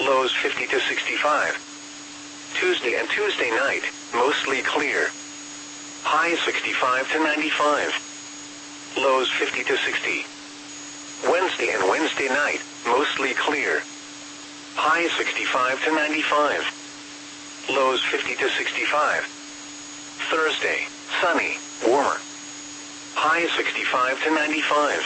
lows 50 to 65. Tuesday and Tuesday night, mostly clear. Highs 65 to 95. Lows 50 to 60. Wednesday and Wednesday night, mostly clear. Highs 65 to 95. Lows 50 to 65. Thursday, sunny, warmer. Highs 65 to 95.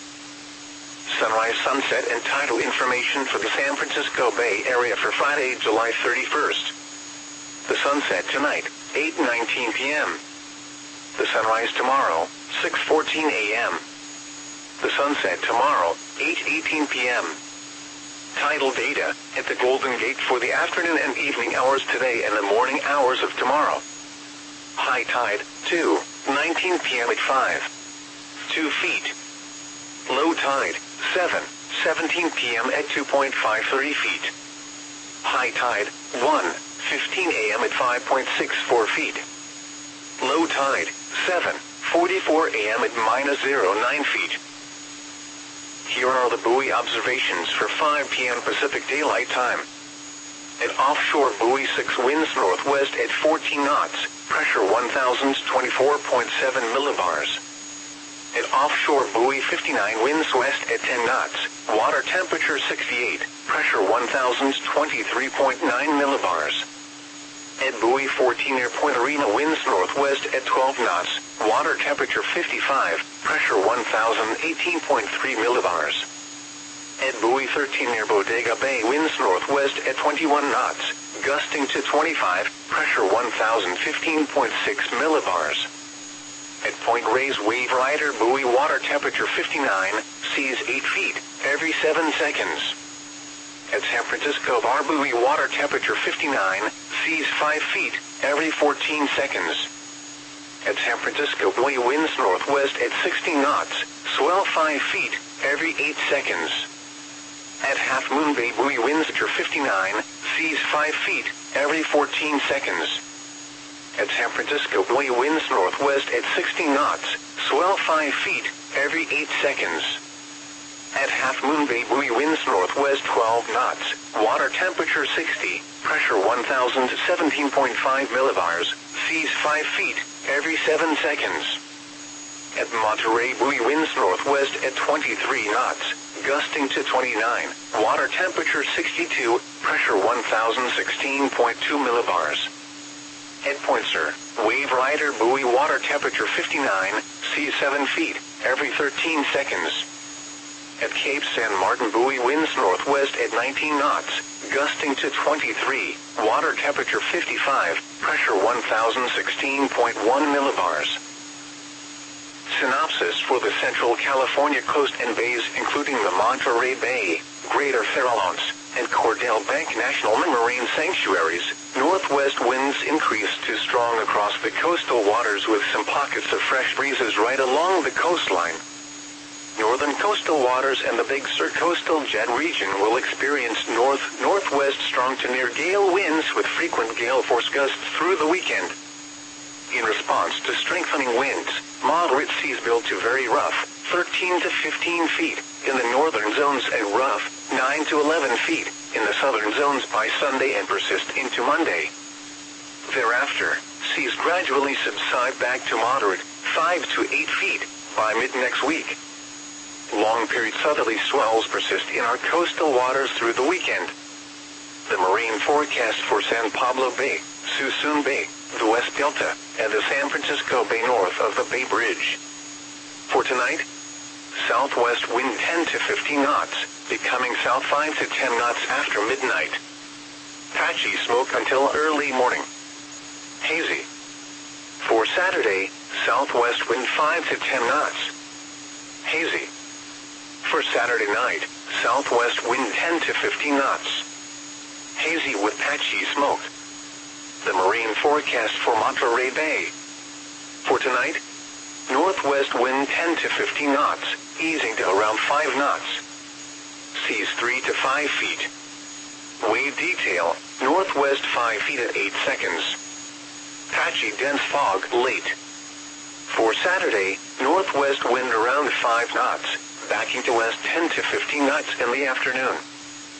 Sunrise, sunset, and tidal information for the San Francisco Bay Area for Friday, July 31st. The sunset tonight, 8:19 p.m. The sunrise tomorrow, 6:14 a.m. The sunset tomorrow, 8:18 p.m. Tidal data at the Golden Gate for the afternoon and evening hours today and the morning hours of tomorrow. High tide, 2:19 p.m. at 5.2 feet. Low tide, 7:17 p.m. at 2.53 feet. High tide, 1:15 a.m. at 5.64 feet. Low tide, 7:44 a.m. at -0.9 feet. Here are the buoy observations for 5 p.m. Pacific Daylight Time. At offshore buoy 6 winds northwest at 14 knots, pressure 1,024.7 millibars. At offshore buoy 59 winds west at 10 knots, water temperature 68, pressure 1,023.9 millibars. At buoy 14 near Point Arena winds northwest at 12 knots, water temperature 55, pressure 1,018.3 millibars. At buoy 13 near Bodega Bay winds northwest at 21 knots, gusting to 25, pressure 1,015.6 millibars. At Point Reyes Wave Rider buoy water temperature 59, seas 8 feet, every 7 seconds. At San Francisco Bar buoy water temperature 59, seas 5 feet, every 14 seconds. At San Francisco buoy winds northwest at 60 knots, swell 5 feet, every 8 seconds. At Half Moon Bay buoy winds temperature 59, seas 5 feet, every 14 seconds. At San Francisco buoy winds northwest at 60 knots, swell 5 feet, every 8 seconds. At Half Moon Bay buoy winds northwest 12 knots, water temperature 60, pressure 1,017.5 millibars, seas 5 feet, every 7 seconds. At Monterey buoy winds northwest at 23 knots, gusting to 29, water temperature 62, pressure 1,016.2 millibars. At Point Sur, Wave Rider buoy water temperature 59, seas 7 feet, every 13 seconds. At Cape San Martin buoy winds northwest at 19 knots, gusting to 23, water temperature 55, pressure 1,016.1 millibars. Synopsis for the Central California coast and bays including the Monterey Bay, Greater Farallones, and Cordell Bank National Marine Sanctuaries, northwest winds increase to strong across the coastal waters with some pockets of fresh breezes right along the coastline. Northern coastal waters and the Big Sur coastal jet region will experience north-northwest strong to near gale winds with frequent gale force gusts through the weekend. In response to strengthening winds, moderate seas build to very rough, 13 to 15 feet, in the northern zones and rough, 9 to 11 feet, in the southern zones by Sunday and persist into Monday. Thereafter, seas gradually subside back to moderate, 5 to 8 feet, by mid-next week. Long-period southerly swells persist in our coastal waters through the weekend. The marine forecast for San Pablo Bay, Suisun Bay, the West Delta, and the San Francisco Bay north of the Bay Bridge. For tonight, southwest wind 10 to 15 knots, becoming south 5 to 10 knots after midnight. Patchy smoke until early morning. Hazy. For Saturday, southwest wind 5 to 10 knots. Hazy. For Saturday night, southwest wind 10 to 15 knots. Hazy with patchy smoke. The marine forecast for Monterey Bay. For tonight, northwest wind 10 to 15 knots, easing to around 5 knots. Seas 3 to 5 feet. Wave detail, northwest 5 feet at 8 seconds. Patchy dense fog late. For Saturday, northwest wind around 5 knots, backing to west 10 to 15 knots in the afternoon.